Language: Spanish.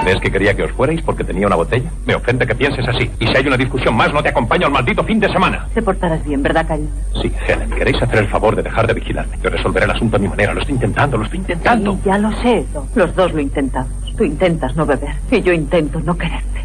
¿Crees que quería que os fuerais porque tenía una botella? Me ofende que pienses así. Y si hay una discusión más, no te acompaño al maldito fin de semana. Te portarás bien, ¿verdad, cariño? Sí, Helen, queréis hacer el favor de dejar de vigilarme. Yo resolveré el asunto a mi manera. Lo estoy intentando. Sí, ya lo sé. Los dos lo intentamos. Tú intentas no beber y yo intento no quererte.